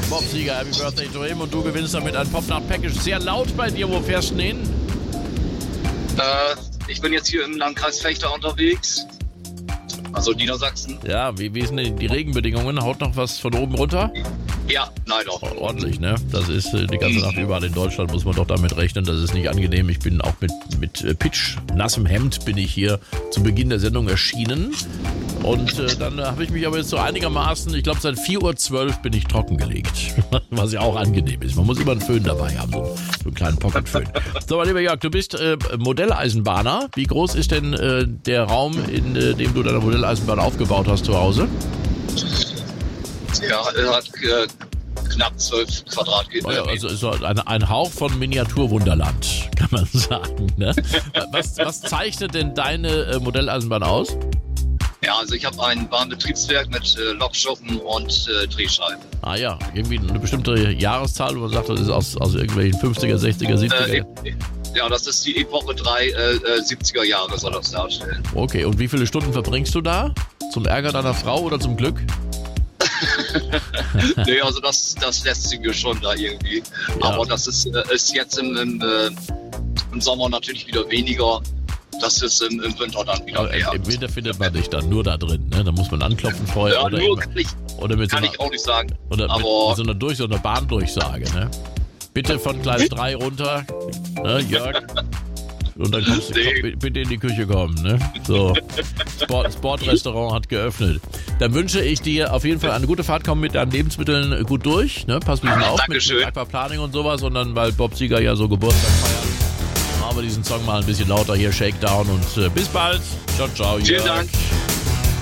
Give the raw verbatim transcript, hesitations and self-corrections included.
Bob Seger, Happy Birthday to him. Und du gewinnst damit ein Popnacht-Package. Sehr laut bei dir. Wo fährst du denn hin? Äh, ich bin jetzt hier im Landkreis Vechta unterwegs. Also Niedersachsen. Ja, wie, wie sind denn die Regenbedingungen? Haut noch was von oben runter? Ja, leider. Ordentlich, ne? Das ist äh, die ganze Nacht überall in Deutschland, muss man doch damit rechnen. Das ist nicht angenehm. Ich bin auch mit, mit äh, Pitch, nassem Hemd, bin ich hier zu Beginn der Sendung erschienen. Und äh, dann äh, habe ich mich aber jetzt so einigermaßen, ich glaube seit vier Uhr zwölf bin ich trockengelegt. Was ja auch angenehm ist. Man muss immer einen Föhn dabei haben, so, so einen kleinen Pocketföhn. So, mein lieber Jörg, du bist äh, Modelleisenbahner. Wie groß ist denn äh, der Raum, in äh, dem du deine Modelleisenbahn aufgebaut hast zu Hause? Ja, er hat äh, knapp zwölf Quadratmeter. Oh ja, also ist so ein, ein Hauch von Miniaturwunderland, kann man sagen. Ne? Was, was zeichnet denn deine äh, Modelleisenbahn aus? Ja, also ich habe ein Bahnbetriebswerk mit äh, Lokschuppen und äh, Drehscheiben. Ah ja, irgendwie eine bestimmte Jahreszahl, wo man sagt, das ist aus, aus irgendwelchen fünfziger, sechziger, siebziger. Äh, ja, das ist die Epoche drei, äh, siebziger Jahre soll das darstellen. Okay, und wie viele Stunden verbringst du da? Zum Ärger deiner Frau oder zum Glück? Nee, also das, das lässt sich mir schon da irgendwie. Ja. Aber das ist, äh, ist jetzt im, im, äh, im Sommer natürlich wieder weniger. Das ist im, im Winter dann wieder Aber mehr. Im Winter findet man dich dann nur da drin, ne? Da muss man anklopfen vorher. Ja, oder nur immer, kann, ich, oder mit kann so einer, ich auch nicht sagen. Oder mit, aber mit so einer, Durch, so einer Bahndurchsage, ne? Bitte von Gleis drei runter, ne, Jörg? Und dann kommst du, Nee. komm, bitte in die Küche kommen, ne? So, Sport, Sportrestaurant hat geöffnet. Dann wünsche ich dir auf jeden Fall eine gute Fahrt, komm mit deinen Lebensmitteln gut durch, ne? Pass ein bisschen auf mit, mit Aquaplaning und sowas, und dann, weil Bob Seger ja so Geburtstag feiert, machen wir diesen Song mal ein bisschen lauter hier, Shakedown, und äh, bis bald. Ciao, ciao, Jörg. Vielen Dank.